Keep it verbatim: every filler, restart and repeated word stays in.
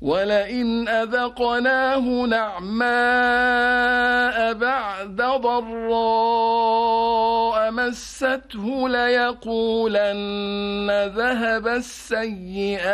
ولئن أذقناه نعماء بعد ضراء مسته ليقولن ذهب السيئات